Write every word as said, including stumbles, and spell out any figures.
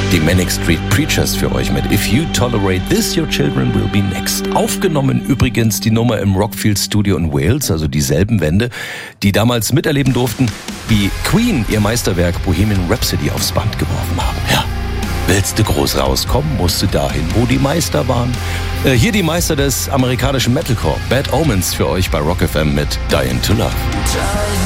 die Manic Street Preachers für euch mit If You Tolerate This, Your Children Will Be Next. Aufgenommen übrigens die Nummer im Rockfield Studio in Wales, also dieselben Wände, die damals miterleben durften, wie Queen ihr Meisterwerk Bohemian Rhapsody aufs Band geworfen haben. Ja. Willst du groß rauskommen, musst du dahin, wo die Meister waren. Äh, hier die Meister des amerikanischen Metalcore, Bad Omens für euch bei Rock F M mit Dying to Love.